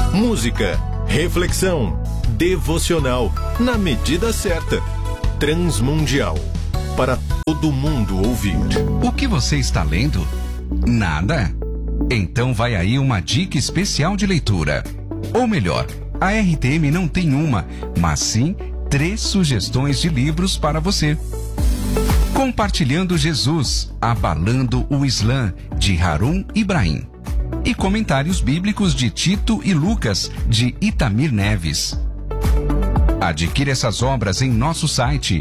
Música, reflexão, devocional, na medida certa. Transmundial, para todo mundo ouvir. O que você está lendo? Nada? Então vai aí uma dica especial de leitura. Ou melhor, a RTM não tem uma, mas sim 3 sugestões de livros para você. Compartilhando Jesus, Abalando o Islã, de Harun Ibrahim. E comentários bíblicos de Tito e Lucas, de Itamir Neves. Adquira essas obras em nosso site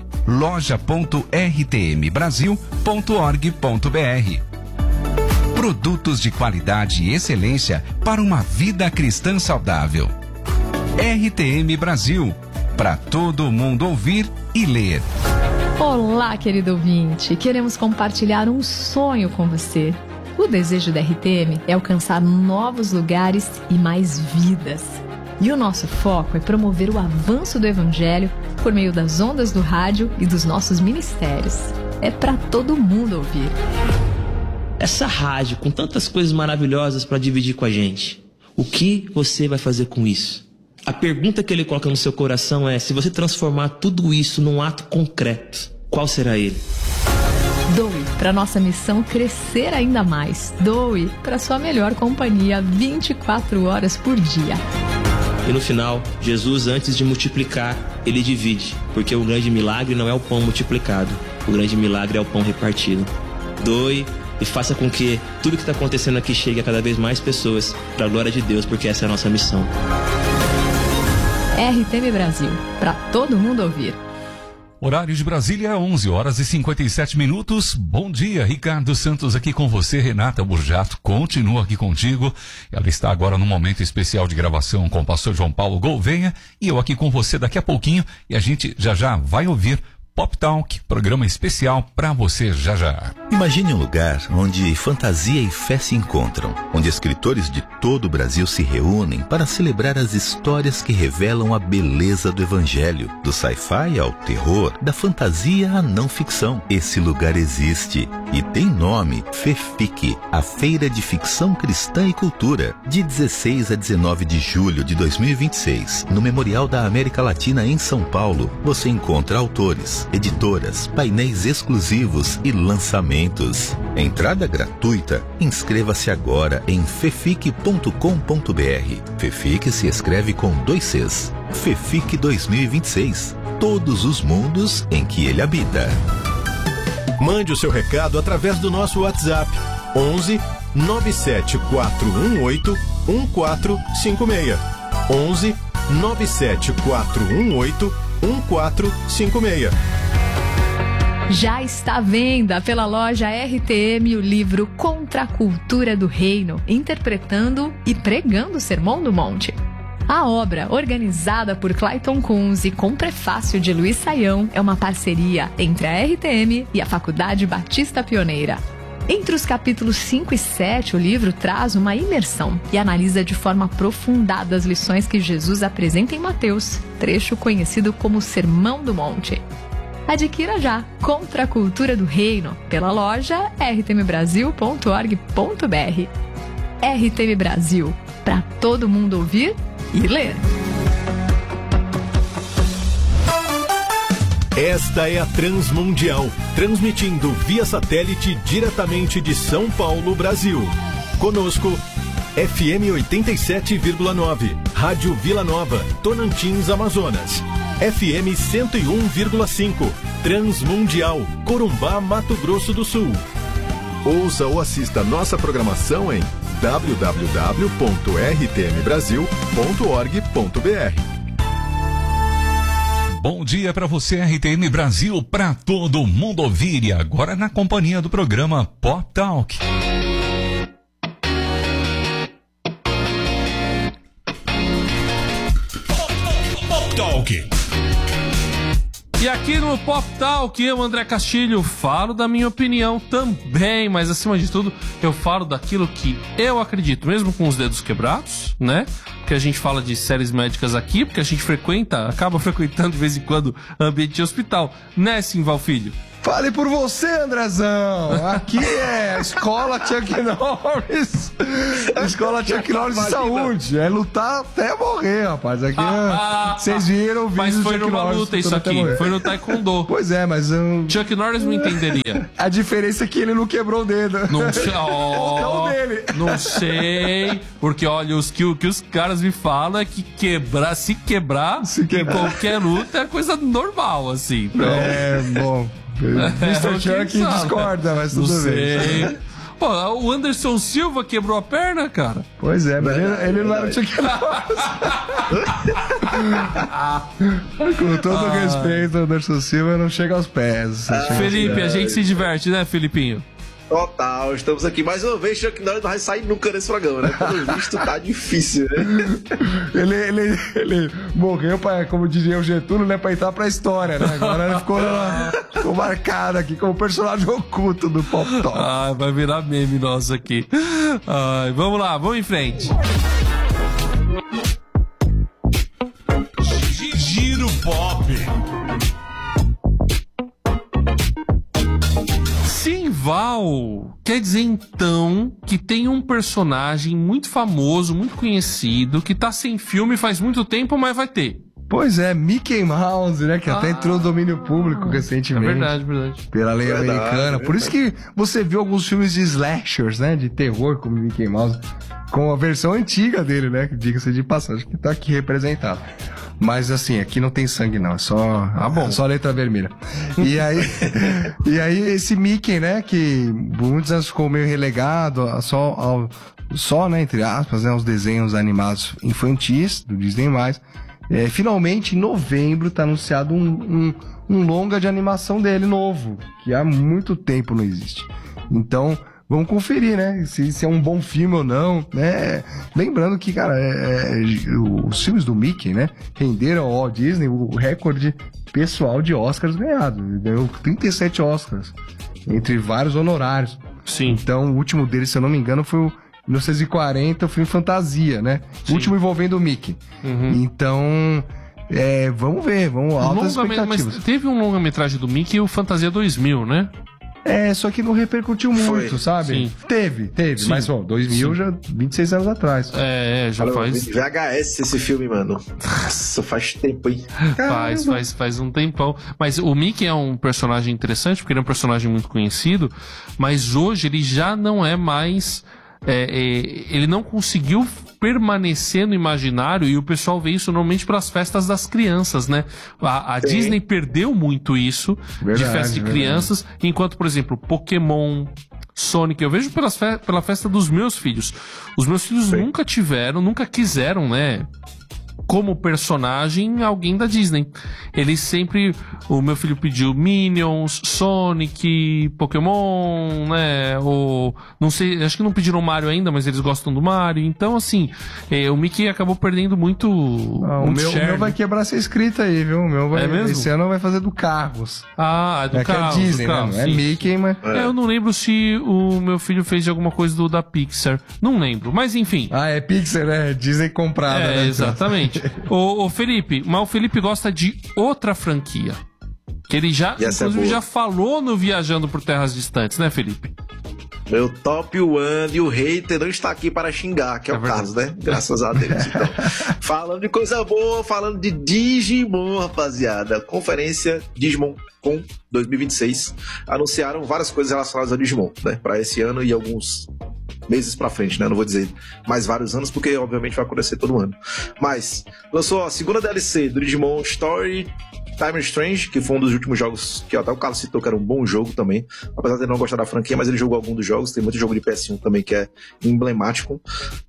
loja.rtmbrasil.org.br. Produtos de qualidade e excelência para uma vida cristã saudável. RTM Brasil, para todo mundo ouvir e ler. Olá, querido ouvinte, queremos compartilhar um sonho com você. O desejo da RTM é alcançar novos lugares e mais vidas. E o nosso foco é promover o avanço do Evangelho por meio das ondas do rádio e dos nossos ministérios. É para todo mundo ouvir. Essa rádio com tantas coisas maravilhosas para dividir com a gente, o que você vai fazer com isso? A pergunta que ele coloca no seu coração é: se você transformar tudo isso num ato concreto, qual será ele? Doe para nossa missão crescer ainda mais. Doe para sua melhor companhia 24 horas por dia. E no final, Jesus, antes de multiplicar, ele divide, porque o grande milagre não é o pão multiplicado, o grande milagre é o pão repartido. Doe e faça com que tudo que está acontecendo aqui chegue a cada vez mais pessoas, para a glória de Deus, porque essa é a nossa missão. RTM Brasil, para todo mundo ouvir. Horário de Brasília, 11h57. Bom dia, Ricardo Santos aqui com você. Renata Burjato continua aqui contigo. Ela está agora num momento especial de gravação com o pastor João Paulo Gouveia. E eu aqui com você daqui a pouquinho. E a gente já vai ouvir Pop Talk, programa especial para você já. Imagine um lugar onde fantasia e fé se encontram, onde escritores de todo o Brasil se reúnem para celebrar as histórias que revelam a beleza do Evangelho, do sci-fi ao terror, da fantasia à não ficção. Esse lugar existe e tem nome: FEFIC, a Feira de Ficção Cristã e Cultura, de 16 a 19 de julho de 2026, no Memorial da América Latina em São Paulo. Você encontra autores, editoras, painéis exclusivos e lançamentos. Entrada gratuita. Inscreva-se agora em fefic.com.br. FEFIC se escreve com 2 Cs. FEFIC 2026. Todos os mundos em que ele habita. Mande o seu recado através do nosso WhatsApp 11 97418 1456. 11 97418 1456. Já está à venda pela loja RTM o livro Contra a Cultura do Reino, interpretando e pregando o Sermão do Monte. A obra, organizada por Clayton Kunze com prefácio de Luiz Saião, é uma parceria entre a RTM e a Faculdade Batista Pioneira. Entre os capítulos 5 e 7, o livro traz uma imersão e analisa de forma aprofundada as lições que Jesus apresenta em Mateus, trecho conhecido como Sermão do Monte. Adquira já Contra a Cultura do Reino pela loja rtmbrasil.org.br. RTM Brasil, para todo mundo ouvir e ler. Esta é a Transmundial, transmitindo via satélite diretamente de São Paulo, Brasil. Conosco, FM 87,9, Rádio Vila Nova, Tonantins, Amazonas. FM 101,5, Transmundial, Corumbá, Mato Grosso do Sul. Ouça ou assista nossa programação em www.rtmbrasil.org.br. Bom dia para você, RTM Brasil, para todo mundo ouvir. E agora na companhia do programa Pop Talk. Pop Talk. E aqui no Pop Talk, eu, André Castilho, falo da minha opinião também, mas acima de tudo, eu falo daquilo que eu acredito, mesmo com os dedos quebrados, né? Porque a gente fala de séries médicas aqui, porque a gente acaba frequentando de vez em quando ambiente de hospital, né, Simval Filho? Fale por você, Andrezão. Aqui é a escola Chuck Norris. A escola Chuck Norris de saúde. É lutar até morrer, rapaz. Aqui vocês viram o vídeo. Mas foi do Chuck numa Norris luta isso aqui. Foi no Taekwondo. Pois é, mas... Chuck Norris não entenderia. A diferença é que ele não quebrou o dedo. Não sei. Não dele. Não sei. Porque, olha, o que os caras me falam é que se quebrar em qualquer luta é coisa normal, assim. Então... É, bom... Mr. Chuck discorda, mas tudo bem. Pô, o Anderson Silva quebrou a perna, cara. Pois é, mas ele não era o Chuck Norris. Com todo respeito, o Anderson Silva não chega aos pés. Felipe, a gente se diverte, né, Felipinho? Total, estamos aqui mais uma vez. Chuck Norris não vai sair nunca nesse programa, né? Pelo visto, tá difícil, né? Ele morreu, como diria o Getúlio, né? Pra entrar pra história, né? Agora ele ficou marcado aqui como personagem oculto do Pop Talk. Vai virar meme nosso aqui. Vamos lá, vamos em frente. Giro Pop. Simval quer dizer então que tem um personagem muito famoso, muito conhecido, que tá sem filme faz muito tempo, mas vai ter. Pois é, Mickey Mouse, né? Que até entrou no domínio público recentemente. É verdade. Pela lei americana. Por isso que você viu alguns filmes de slashers, né? De terror, como Mickey Mouse, com a versão antiga dele, né? Diga-se de passagem, que tá aqui representado. Mas assim, aqui não tem sangue não, é só, só letra vermelha. E aí esse Mickey, né, que muitos anos ficou meio relegado só, né, entre aspas, né, os desenhos animados infantis do Disney+. Finalmente, em novembro, tá anunciado um longa de animação dele novo, que há muito tempo não existe. Então... vamos conferir, né? Se é um bom filme ou não, né? Lembrando que, cara, os filmes do Mickey, né? Renderam ao Walt Disney o recorde pessoal de Oscars ganhado. Ele ganhou 37 Oscars, entre vários honorários. Sim. Então, o último dele, se eu não me engano, foi o 1940, o filme Fantasia, né? Sim. O último envolvendo o Mickey. Uhum. Então... vamos ver, altas expectativas. Mas teve um longa-metragem do Mickey, o Fantasia 2000, né? Só que não repercutiu muito, sabe? Sim. Teve. Sim. Mas, 2000 já 26 anos atrás. Já faz... VHS esse filme, mano. Nossa, faz tempo, hein? Faz um tempão. Mas o Mickey é um personagem interessante, porque ele é um personagem muito conhecido, mas hoje ele já não é mais... ele não conseguiu permanecer no imaginário, e o pessoal vê isso normalmente pelas festas das crianças, né? A Disney perdeu muito isso de festa de crianças, enquanto, por exemplo, Pokémon, Sonic, eu vejo pela festa dos meus filhos. Os meus filhos nunca quiseram, né? Como personagem, alguém da Disney. Eles sempre... O meu filho pediu Minions, Sonic, Pokémon, né? Não sei, acho que não pediram Mario ainda, mas eles gostam do Mario. Então, assim, o Mickey acabou perdendo muito... o meu vai quebrar essa escrita aí, viu? O meu vai... Esse ano vai fazer do Carros. Do Carros. É Disney, né? Não é Mickey, mas... Eu não lembro se o meu filho fez de alguma coisa da Pixar. Não lembro, mas enfim. É Pixar, né? Disney comprada, né? Exatamente. Ô Felipe, mas o Felipe gosta de outra franquia. Que ele já, inclusive, já falou no Viajando por Terras Distantes, né, Felipe? Meu top one e o hater não está aqui para xingar, que é o caso, né? Graças a Deus. Então, falando de coisa boa, falando de Digimon, rapaziada. Conferência Digimon com 2026. Anunciaram várias coisas relacionadas ao Digimon, né? Para esse ano e alguns meses pra frente, né? Não vou dizer mais vários anos, porque obviamente vai acontecer todo ano. Mas lançou a segunda DLC do Digimon Story Time Strange, que foi um dos últimos jogos que até o Carlos citou que era um bom jogo também, apesar de ele não gostar da franquia, mas ele jogou algum dos jogos. Tem muito jogo de PS1 também que é emblemático.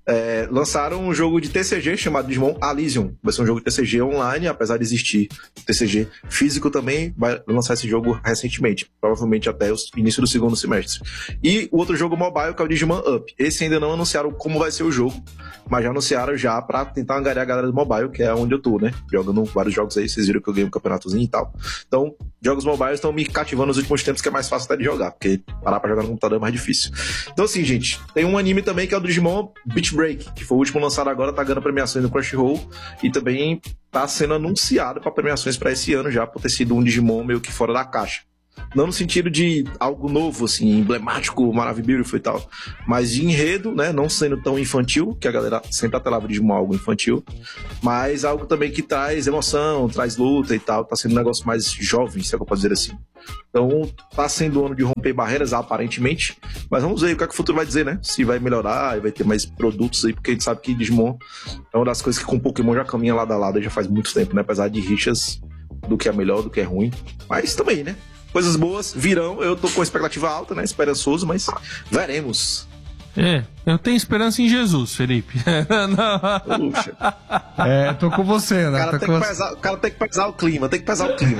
Lançaram um jogo de TCG chamado Digimon Elysium. Vai ser um jogo de TCG online, apesar de existir TCG físico também. Vai lançar esse jogo recentemente, provavelmente até o início do segundo semestre. E o outro jogo mobile, que é o Digimon Up. Esse ainda não anunciaram como vai ser o jogo, mas já anunciaram já pra tentar angariar a galera do mobile, que é onde eu tô, né? Jogando vários jogos aí, vocês viram que eu ganhei um campeonatozinho e tal. Então, jogos mobiles estão me cativando nos últimos tempos, que é mais fácil até de jogar, porque parar pra jogar no computador é mais difícil. Então, assim, gente, tem um anime também que é o do Digimon Beach Break, que foi o último lançado agora, tá ganhando premiações no Crunchyroll e também tá sendo anunciado pra premiações pra esse ano já, por ter sido um Digimon meio que fora da caixa. não no sentido de algo novo, assim, emblemático, maravilhoso e tal, mas de enredo, né, não sendo tão infantil, que a galera sempre apelava de algo infantil, mas algo também que traz emoção, traz luta e tal, tá sendo um negócio mais jovem, se é que eu posso dizer assim. Então, tá sendo o ano de romper barreiras, aparentemente, mas vamos ver o que é que o futuro vai dizer, né? Se vai melhorar e vai ter mais produtos aí, porque a gente sabe que Digimon é uma das coisas que com Pokémon já caminha lado a lado já faz muito tempo, né? Apesar de rixas do que é melhor, do que é ruim, mas também, né? Coisas boas virão, eu tô com expectativa alta, né? Esperançoso, mas veremos. Eu tenho esperança em Jesus, Felipe. Puxa. Tô com você, né? O cara tem que pesar o clima, né?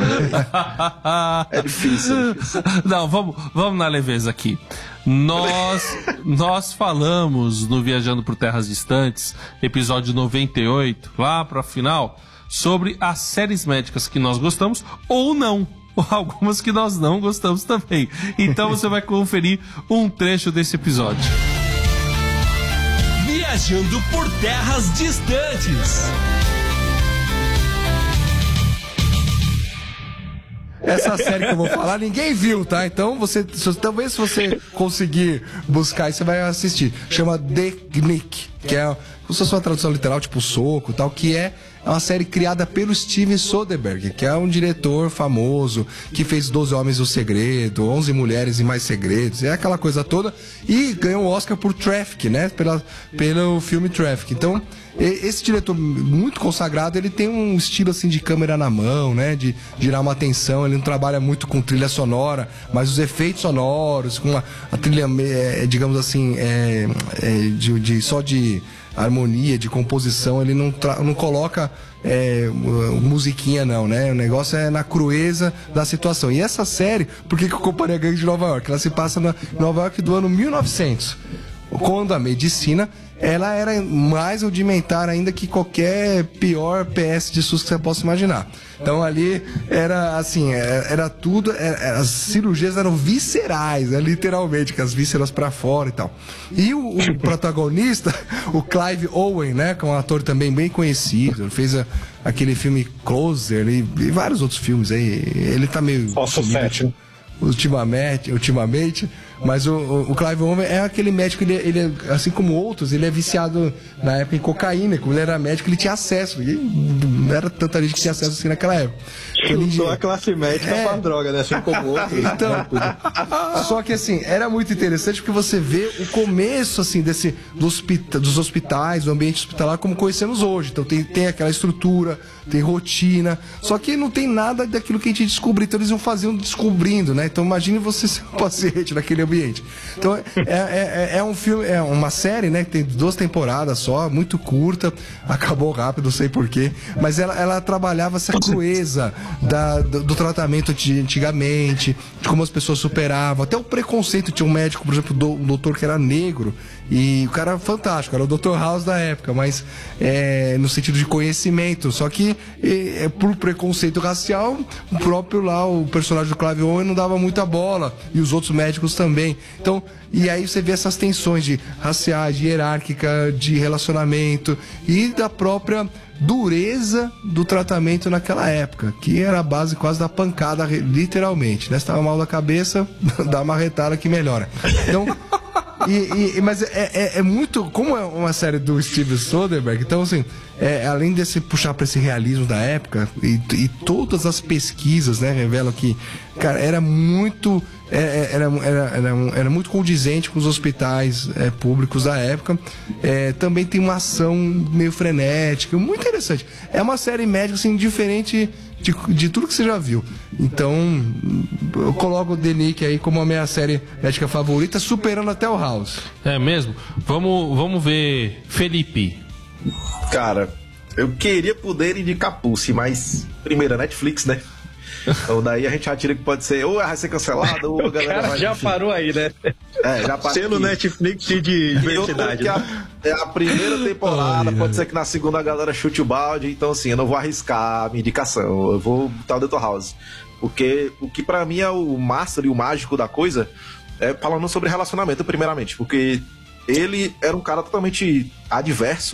É difícil. Não, vamos na leveza aqui. Nós falamos no Viajando por Terras Distantes, episódio 98, lá pra final, sobre as séries médicas que nós gostamos ou não. Algumas que nós não gostamos também. Então você vai conferir um trecho desse episódio. Viajando por Terras Distantes. Essa série que eu vou falar, ninguém viu, tá? Então, talvez se você conseguir buscar, você vai assistir. Chama The Knick, que é como se fosse uma tradução literal, tipo soco e tal, que é uma série criada pelo Steven Soderbergh, que é um diretor famoso, que fez 12 Homens e o Segredo, 11 Mulheres e Mais Segredos, é aquela coisa toda, e ganhou um Oscar por Traffic, né? Pelo filme Traffic. Então, esse diretor muito consagrado, ele tem um estilo assim de câmera na mão, né? De girar uma atenção, ele não trabalha muito com trilha sonora, mas os efeitos sonoros, com a trilha, digamos assim, só de harmonia, de composição, ele não coloca musiquinha não, né? O negócio é na crueza da situação. E essa série, por que eu comparei a Gangue de Nova York? Ela se passa na Nova York do ano 1900, quando a medicina ela era mais rudimentar ainda que qualquer pior PS de SUS que você possa imaginar. Então ali era assim, era tudo, as cirurgias eram viscerais, né, literalmente, com as vísceras pra fora e tal. E o protagonista, o Clive Owen, né, que é um ator também bem conhecido, ele fez aquele filme Closer e vários outros filmes aí, ele tá meio sumido ultimamente, mas o Clive Owen é aquele médico, ele assim como outros, ele é viciado na época em cocaína. Como ele era médico, ele tinha acesso, e não era tanta gente que tinha acesso assim naquela época. Chutou a classe médica pra droga, né? Assim como outros. Então, só que assim, era muito interessante porque você vê o começo assim dos hospitais, do ambiente hospitalar como conhecemos hoje. Então tem aquela estrutura, tem rotina, só que não tem nada daquilo que a gente descobriu. Então eles iam descobrindo, né? Então imagine você ser um paciente naquele ambiente. Então é um filme, é uma série, né? Que tem 2 temporadas só, muito curta, acabou rápido, não sei porquê, mas ela trabalhava essa crueza do tratamento de antigamente, de como as pessoas superavam, até o preconceito. Tinha um médico, por exemplo, um doutor que era negro, e o cara era fantástico, era o Dr. House da época, mas no sentido de conhecimento, só que por preconceito racial, o próprio lá, o personagem do Clive Owen não dava muita bola, e os outros médicos também. Então, e aí você vê essas tensões de raciais, de hierárquica, de relacionamento e da própria dureza do tratamento naquela época, que era a base quase da pancada, literalmente, né? Se tava mal da cabeça, dá uma retada que melhora. Então, mas é muito, como é uma série do Steven Soderbergh, então assim, além desse puxar para esse realismo da época, e todas as pesquisas, né, revelam que, cara, era muito muito condizente com os hospitais públicos da época. Também tem uma ação meio frenética, muito interessante. É uma série médica assim, diferente de tudo que você já viu. Então eu coloco o The Knick aí como a minha série médica favorita, superando até o House. É mesmo? Vamos ver, Felipe. Cara, eu queria poder indicar Pulse, mas primeiro a Netflix, né? Então daí a gente já tira que pode ser ou vai ser cancelado ou a galera vai... já parou aí, né? Já parou. Sendo Netflix de diversidade. É a primeira temporada, pode ser que na segunda a galera chute o balde, então assim, eu não vou arriscar a minha indicação, eu vou botar o Dr. House. Porque o que pra mim é o master e o mágico da coisa é falando sobre relacionamento, primeiramente, porque ele era um cara totalmente adverso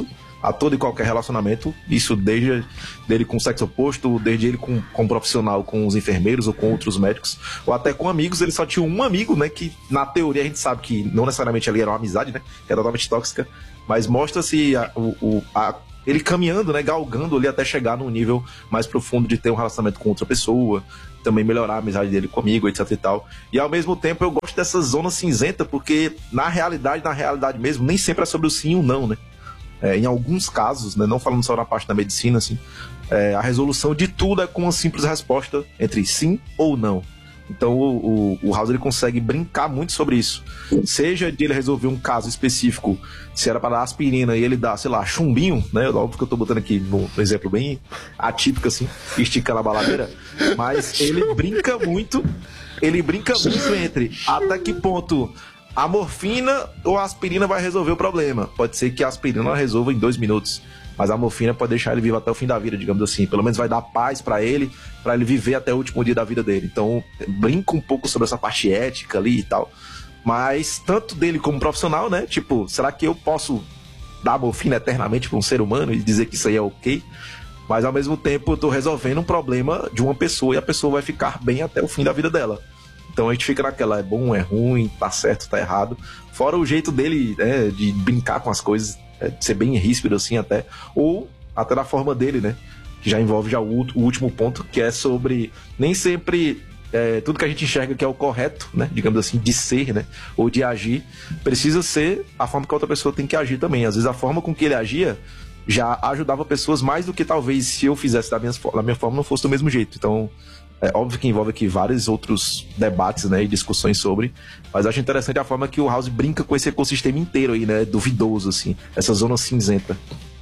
a todo e qualquer relacionamento, isso desde dele com o sexo oposto, desde ele com um profissional, com os enfermeiros ou com outros médicos, ou até com amigos. Ele só tinha um amigo, né, que na teoria a gente sabe que não necessariamente ali era uma amizade, né, que era totalmente tóxica, mas mostra-se ele caminhando, né, galgando ali até chegar num nível mais profundo de ter um relacionamento com outra pessoa, também melhorar a amizade dele comigo, etc e tal. E ao mesmo tempo eu gosto dessa zona cinzenta, porque na realidade mesmo, nem sempre é sobre o sim e o não, né? Em alguns casos, né, não falando só na parte da medicina, assim, a resolução de tudo é com uma simples resposta entre sim ou não. Então o House ele consegue brincar muito sobre isso. Seja de ele resolver um caso específico, se era para dar aspirina e ele dá, sei lá, chumbinho, né? Óbvio que eu tô botando aqui no exemplo bem atípico, assim, esticando a baladeira. Mas ele brinca muito entre até que ponto a morfina ou a aspirina vai resolver o problema. Pode ser que a aspirina resolva em 2 minutos, mas a morfina pode deixar ele vivo até o fim da vida, digamos assim. Pelo menos vai dar paz pra ele viver até o último dia da vida dele. Então, brinca um pouco sobre essa parte ética ali e tal. Mas, tanto dele como profissional, né? Tipo, será que eu posso dar morfina eternamente pra um ser humano e dizer que isso aí é ok? Mas, ao mesmo tempo, eu tô resolvendo um problema de uma pessoa e a pessoa vai ficar bem até o fim da vida dela. Então, a gente fica naquela, é bom, é ruim, tá certo, tá errado. Fora o jeito dele, né, de brincar com as coisas, de ser bem ríspido assim até, ou até da forma dele, né, que já envolve já o último ponto, que é sobre nem sempre tudo que a gente enxerga que é o correto, né, digamos assim, de ser, né, ou de agir, precisa ser a forma que a outra pessoa tem que agir também. Às vezes a forma com que ele agia já ajudava pessoas mais do que talvez se eu fizesse da minha forma não fosse do mesmo jeito. Então é óbvio que envolve aqui vários outros debates, né, e discussões sobre, mas eu acho interessante a forma que o House brinca com esse ecossistema inteiro aí, né, duvidoso, assim, essa zona cinzenta.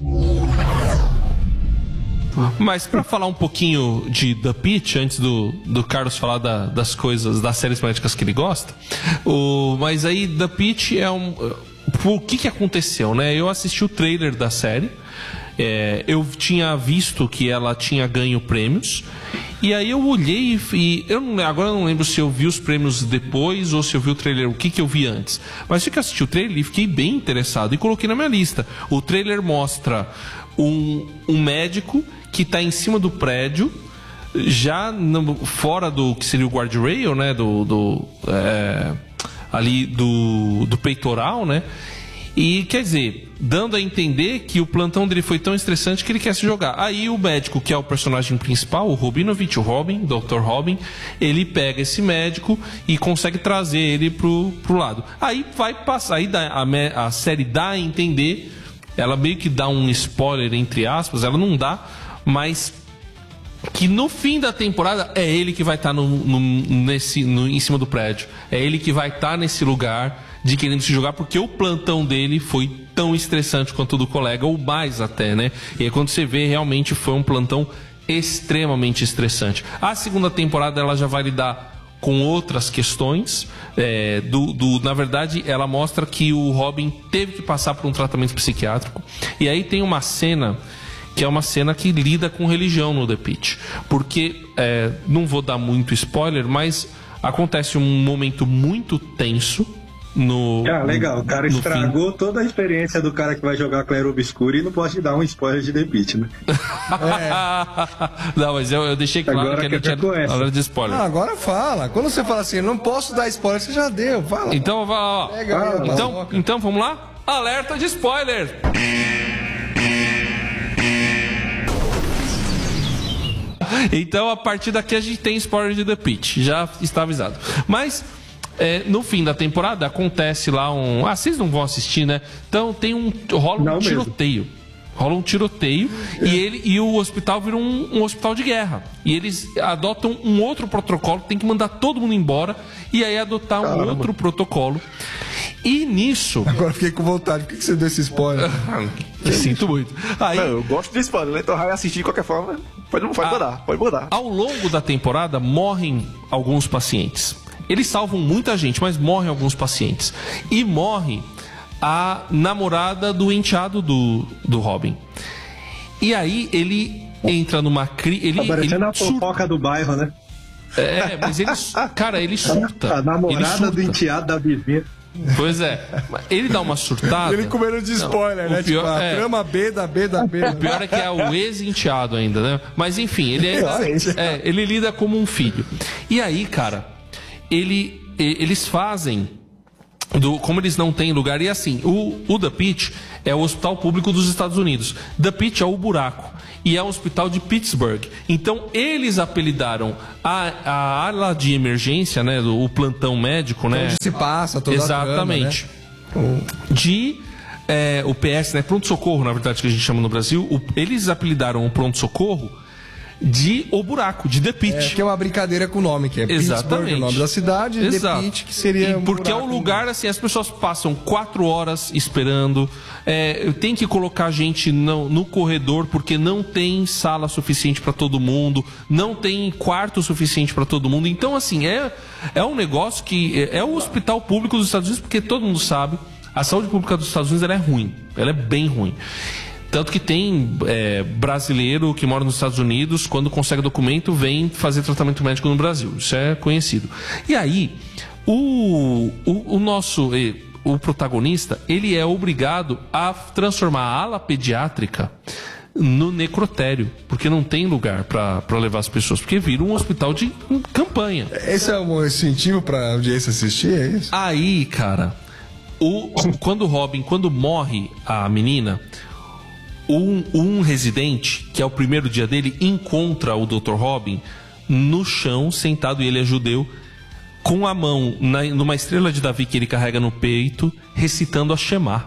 Mas pra falar um pouquinho de The Pitt, antes do Carlos falar das coisas, das séries médicas que ele gosta, mas aí The Pitt é o que aconteceu, né? Eu assisti o trailer da série, eu tinha visto que ela tinha ganho prêmios, e aí eu olhei e agora eu não lembro se eu vi os prêmios depois ou se eu vi o trailer, o que eu vi antes. Mas eu assisti o trailer e fiquei bem interessado e coloquei na minha lista. O trailer mostra um médico que está em cima do prédio, já fora do que seria o guardrail, né? Ali do peitoral, né? E, quer dizer, dando a entender que o plantão dele foi tão estressante que ele quer se jogar. Aí o médico, que é o personagem principal, o Robinovich, o Robin, Dr. Robin, ele pega esse médico e consegue trazer ele pro lado. Aí vai passar, aí a série dá a entender, ela meio que dá um spoiler, entre aspas, ela não dá, mas que no fim da temporada é ele que vai estar em cima do prédio. É ele que vai estar nesse lugar de querendo se jogar, porque o plantão dele foi tão estressante quanto o do colega, ou mais até, né? E aí quando você vê, realmente foi um plantão extremamente estressante. A segunda temporada ela já vai lidar com outras questões. Na verdade, ela mostra que o Robin teve que passar por um tratamento psiquiátrico. E aí tem uma cena que é uma cena que lida com religião no The Pitt. Porque, não vou dar muito spoiler, mas acontece um momento muito tenso legal, o cara estragou toda a experiência do cara que vai jogar Claro Obscuro e não pode dar um spoiler de The Pitt, né? Não, mas eu deixei claro agora que ele tinha hora de spoiler. Agora fala. Quando você fala assim, não posso dar spoiler, você já deu. Fala. Então, então vamos lá? Alerta de spoiler! Então, a partir daqui a gente tem spoiler de The Pitt. Já está avisado. Mas no fim da temporada acontece lá vocês não vão assistir, né? Então rola um tiroteio. Rola um tiroteio e o hospital vira um hospital de guerra. E eles adotam um outro protocolo, tem que mandar todo mundo embora e aí adotar um outro protocolo. E nisso... Agora fiquei com vontade. Por que você deu esse spoiler? Sinto muito. Aí, eu gosto de spoiler, né? Então vai assistir de qualquer forma. Pode mudar. Ao longo da temporada morrem alguns pacientes. Eles salvam muita gente, mas morrem alguns pacientes. E morre a namorada do enteado do Robin. E aí ele entra numa crise. Tá parecendo a fofoca do bairro, né? Mas ele surta. A namorada do enteado da vizinha. Pois é. Ele dá uma surtada. Ele comendo de spoiler, né? Pior, tipo, a trama B da B da B. O pior é que é o ex-enteado ainda, né? Mas enfim, ele ele lida como um filho. E aí, cara, eles fazem... como eles não têm lugar, e assim, o The Pitt é o hospital público dos Estados Unidos. The Pitt é o buraco, e é um hospital de Pittsburgh. Então, eles apelidaram a ala de emergência, né, o plantão médico, né? Onde se passa toda exatamente, a trama, né? De... o PS, né, pronto-socorro, na verdade, que a gente chama no Brasil, eles apelidaram o pronto-socorro de O Buraco, de The Pitt. Que é uma brincadeira com o nome, que é Pittsburgh, o nome da cidade, e The Pitt, que seria... Porque é um lugar, assim, as pessoas passam 4 horas esperando, tem que colocar gente no corredor, porque não tem sala suficiente para todo mundo, não tem quarto suficiente para todo mundo. Então, assim, é um negócio que... É o hospital público dos Estados Unidos, porque todo mundo sabe, a saúde pública dos Estados Unidos ela é ruim, ela é bem ruim. Tanto que tem brasileiro que mora nos Estados Unidos, quando consegue documento, vem fazer tratamento médico no Brasil. Isso é conhecido. E aí, o nosso protagonista, ele é obrigado a transformar a ala pediátrica no necrotério, porque não tem lugar para levar as pessoas, porque vira um hospital de campanha. Esse é um incentivo para a audiência assistir, é isso? Aí, cara, quando morre a menina... Um residente, que é o primeiro dia dele, encontra o Dr. Robin no chão, sentado, e ele é judeu, com a mão numa estrela de Davi que ele carrega no peito, recitando a Shema.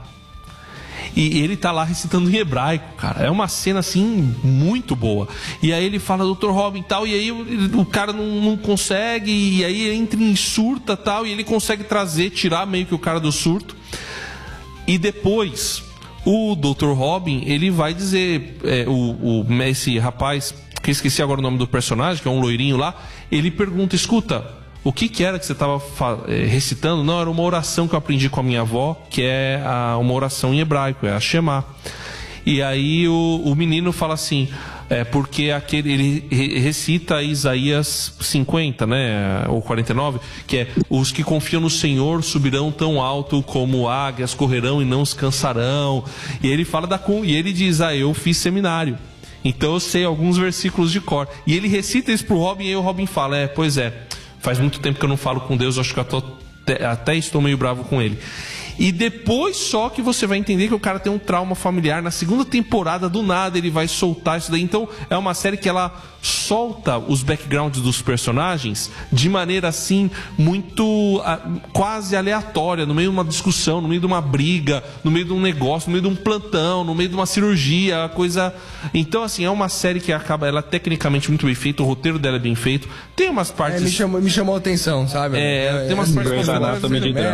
E ele tá lá recitando em hebraico, cara. É uma cena, assim, muito boa. E aí ele fala, Dr. Robin e tal, e aí o cara não consegue, e aí ele entra em surta e tal, e ele consegue tirar meio que o cara do surto. E depois... O Dr. Robin, ele vai dizer, esse rapaz, que eu esqueci agora o nome do personagem, que é um loirinho lá, ele pergunta, escuta, o que era que você estava recitando? Não, era uma oração que eu aprendi com a minha avó, que é uma oração em hebraico, é a Shema. E aí o menino fala assim, porque ele recita Isaías 50, né, ou 49, que é: os que confiam no Senhor subirão tão alto como águias, correrão e não se cansarão. E ele fala e ele diz: eu fiz seminário, então eu sei alguns versículos de cor. E ele recita isso pro Robin, e aí o Robin fala: pois é, faz muito tempo que eu não falo com Deus, acho que eu até estou meio bravo com ele. E depois só que você vai entender que o cara tem um trauma familiar. Na segunda temporada, do nada, ele vai soltar isso daí. Então, é uma série que ela solta os backgrounds dos personagens de maneira, assim, muito quase aleatória, no meio de uma discussão, no meio de uma briga, no meio de um negócio, no meio de um plantão, no meio de uma cirurgia, coisa... Então, assim, é uma série que ela é tecnicamente muito bem feita, o roteiro dela é bem feito. Tem umas partes... me chamou a atenção, sabe? Tem umas partes...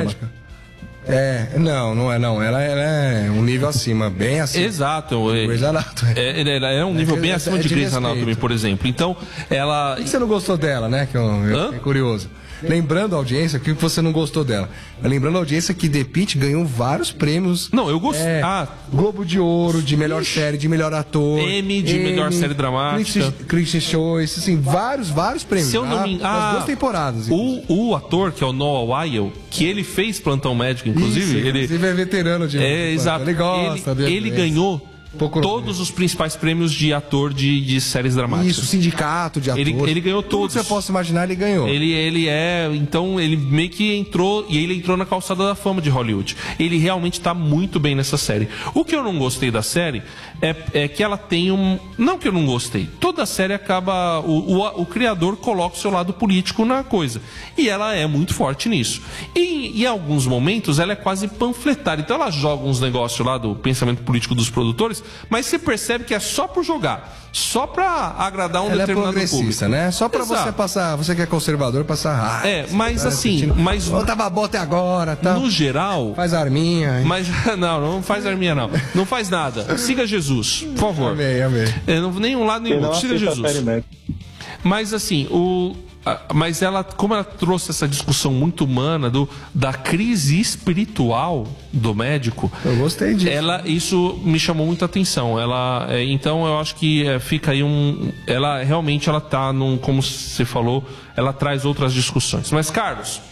Não é não. Ela é um nível acima, bem acima. Exato. Grey's Anatomy. Ela é um nível bem acima de Grey's Anatomy, por exemplo. Então, ela... Por que você não gostou dela, né? Que é curioso. Lembrando a audiência, o que você não gostou dela? Lembrando a audiência que The Pitt ganhou vários prêmios. Não, eu gostei. Globo de Ouro, de melhor série, de melhor ator. Emmy, de melhor série dramática. Critics' Choice, assim, vários prêmios. Se eu não me... As 2 temporadas. O ator, que é o Noah Wyle, que ele fez Plantão Médico, inclusive. Ele é veterano de... exato. Ele gosta. Ele ganhou... todos os principais prêmios de ator de séries dramáticas. Isso, sindicato de atores. Ele ganhou todos. Tudo que você possa imaginar, ele ganhou. Então, ele meio que entrou, e ele entrou na calçada da fama de Hollywood. Ele realmente tá muito bem nessa série. O que eu não gostei da série é que ela tem não que eu não gostei. Toda a série acaba... O criador coloca o seu lado político na coisa. E ela é muito forte nisso. E em alguns momentos, ela é quase panfletária. Então, ela joga uns negócios lá do pensamento político dos produtores, mas você percebe que é só por jogar, só pra agradar determinado público. Ela é progressista, né? Só pra você passar, você que é conservador, passar raiva. Mas assim, eu tava bom até agora, tá? No geral... Faz arminha. Hein? Mas não faz arminha, não. Não faz nada. Siga Jesus, por favor. Amém. Nenhum lado, nenhum outro. Siga Jesus. Mas assim, mas como ela trouxe essa discussão muito humana da crise espiritual do médico, eu gostei disso. Isso me chamou muita atenção. Então eu acho que fica aí ela tá como você falou, ela traz outras discussões. Mas Carlos,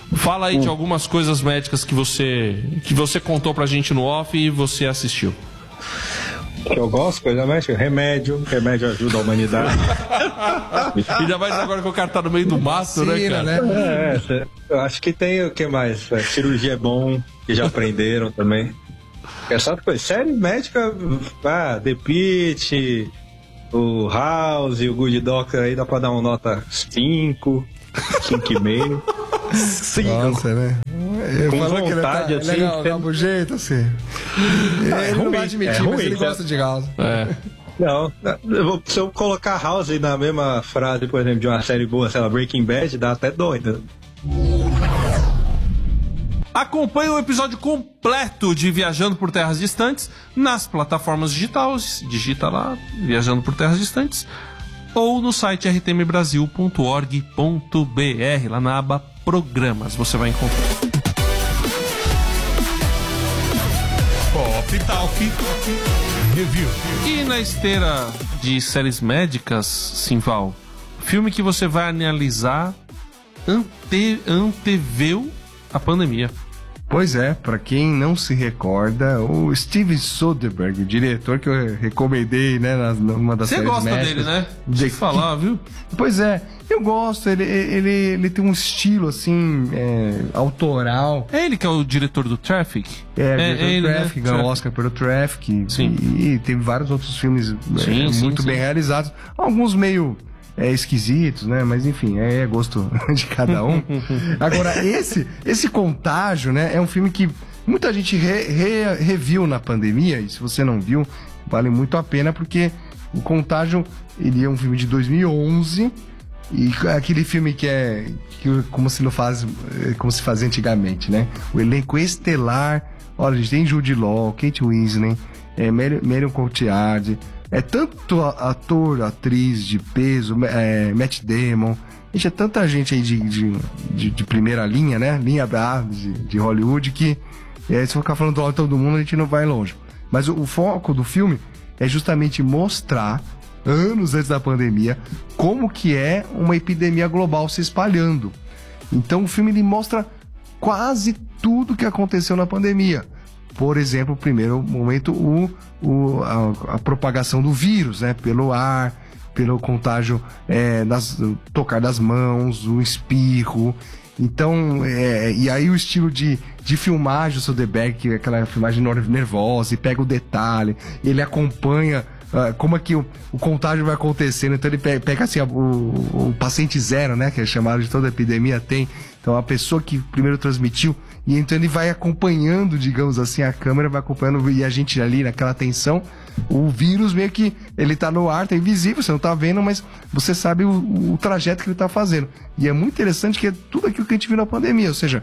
Fala aí de algumas coisas médicas que você contou pra gente no off e você assistiu. Que eu gosto, coisa médica, remédio ajuda a humanidade. Ainda mais agora que o cara tá no meio do mato, né, cara? Eu acho que tem o que mais? Cirurgia é bom, que já aprenderam também. Essa coisa, série médica, The Pitt, o House, o Good Doctor aí dá pra dar uma nota 5, 5,5. 5. Nossa, né? Eu com falo vontade, que ele assim, legal, dá um jeito, assim. Ele não vai admitir, mas ele gosta de House. Não, se eu colocar House na mesma frase, por exemplo, de uma série boa, sei lá, Breaking Bad, dá até doida. Acompanhe o episódio completo de Viajando por Terras Distantes nas plataformas digitais. Digita lá, Viajando por Terras Distantes. Ou no site rtmbrasil.org.br, lá na aba Programas, você vai encontrar. Pop Talk Review. E na esteira de séries médicas, Simval, filme que você vai analisar anteveu a pandemia. Pois é, pra quem não se recorda, o Steven Soderbergh, diretor que eu recomendei, né, numa das séries médicas. Você gosta dele, né? De falar, viu? Pois é, eu gosto, ele tem um estilo, assim, autoral. É ele que é o diretor do Traffic? Ele, Traffic, ganhou o Oscar pelo Traffic. Sim. E teve vários outros filmes muito bem realizados. Alguns meio... esquisitos, né? Mas enfim, é gosto de cada um. Agora, esse Contágio, né? É um filme que muita gente reviu na pandemia. E se você não viu, vale muito a pena, porque o Contágio, ele é um filme de 2011. E aquele filme que como se fazia antigamente, né? O elenco estelar. Olha, a gente tem Jude Law, Kate Winslet, Marion Cotillard. Tanto ator, atriz de peso, Matt Damon. Gente, é tanta gente aí de primeira linha, né? Linha A de Hollywood, que se eu ficar falando do alto do mundo, a gente não vai longe. Mas o foco do filme é justamente mostrar, anos antes da pandemia, como que é uma epidemia global se espalhando. Então o filme ele mostra quase tudo que aconteceu na pandemia. Por exemplo, no primeiro momento, a propagação do vírus, né? Pelo ar, pelo contágio, tocar das mãos, o espirro. Então, e aí o estilo de filmagem do Soderbergh, que é aquela filmagem nervosa, e pega o detalhe, ele acompanha como é que o contágio vai acontecendo. Então ele pega assim, o paciente zero, né? Que é chamado de toda a epidemia, tem. Então a pessoa que primeiro transmitiu, e então ele vai acompanhando, digamos assim, a câmera vai acompanhando, e a gente ali naquela tensão, o vírus meio que ele tá no ar, tá invisível, você não tá vendo, mas você sabe o trajeto que ele tá fazendo. E é muito interessante que é tudo aquilo que a gente viu na pandemia, ou seja,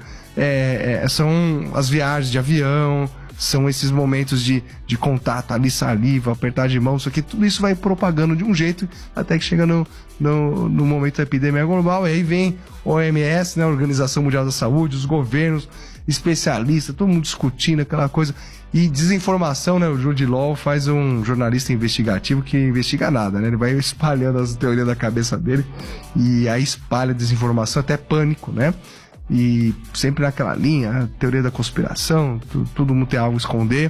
são as viagens de avião, são esses momentos de contato ali, saliva, apertar de mão, só que tudo isso vai propagando de um jeito até que chega no momento da epidemia global, e aí vem OMS, né, a Organização Mundial da Saúde, os governos, especialistas, todo mundo discutindo aquela coisa, e desinformação, né, o Jude Law faz um jornalista investigativo que investiga nada, né, ele vai espalhando as teorias da cabeça dele, e aí espalha desinformação, até pânico, né, e sempre naquela linha, teoria da conspiração, todo mundo tem algo a esconder,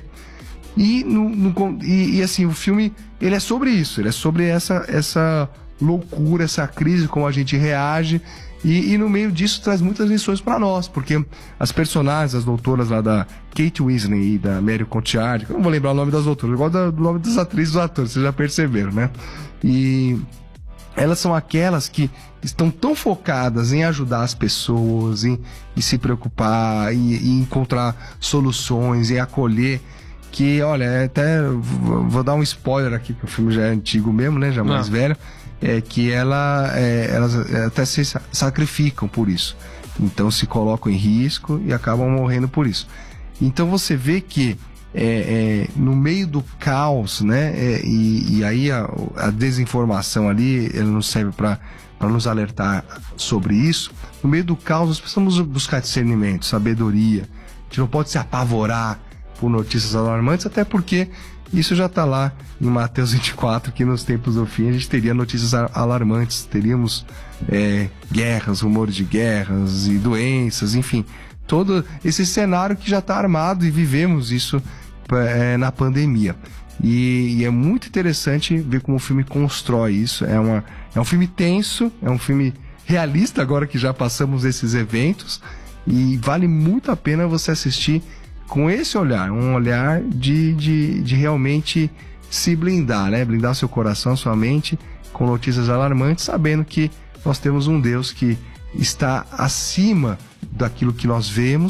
e assim, o filme, ele é sobre isso, ele é sobre essa loucura, essa crise, como a gente reage, e no meio disso traz muitas lições para nós, porque as personagens, as doutoras lá da Kate Winslet e da Marion Cotillard, eu não vou lembrar o nome das doutoras, eu gosto do nome das atrizes e dos atores, vocês já perceberam, né? E elas são aquelas que estão tão focadas em ajudar as pessoas, em se preocupar, em encontrar soluções, em acolher, que, olha, até vou dar um spoiler aqui, que o filme já é antigo mesmo, né, já mais velho, que elas até se sacrificam por isso. Então se colocam em risco e acabam morrendo por isso. Então você vê que no meio do caos, né, e aí a desinformação ali, ela não serve para nos alertar sobre isso. No meio do caos, nós precisamos buscar discernimento, sabedoria. A gente não pode se apavorar por notícias alarmantes, até porque Isso já está lá em Mateus 24, que nos tempos do fim a gente teria notícias alarmantes, teríamos guerras, rumores de guerras e doenças, enfim, todo esse cenário que já está armado, e vivemos isso na pandemia. E é muito interessante ver como o filme constrói isso. É um filme tenso, é um filme realista, agora que já passamos esses eventos, e vale muito a pena você assistir com esse olhar, um olhar de realmente se blindar, né? Blindar seu coração, sua mente com notícias alarmantes, sabendo que nós temos um Deus que está acima daquilo que nós vemos